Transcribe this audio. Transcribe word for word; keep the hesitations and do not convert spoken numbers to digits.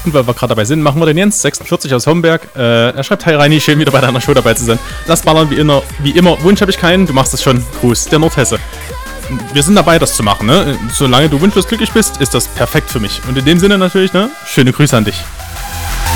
Und weil wir gerade dabei sind, machen wir den Jens, sechsundvierzig aus Homberg. Äh, er schreibt, hi Reini, schön wieder bei deiner Show dabei zu sein. Lass ballern, wie immer, wie immer. Wunsch habe ich keinen, du machst es schon. Gruß, der Nordhesse. Wir sind dabei, das zu machen, ne? Solange du wunschlos glücklich bist, ist das perfekt für mich. Und in dem Sinne natürlich, ne? Schöne Grüße an dich.